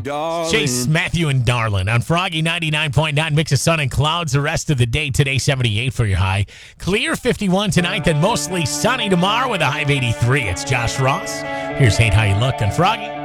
darling. Chase, Matthew, and Darlin on Froggy 99.9. Mix of sun and clouds the rest of the day. Today, 78 for your high. Clear 51 tonight, then mostly sunny tomorrow with a high of 83. It's Josh Ross. Here's Hate How You Look on Froggy.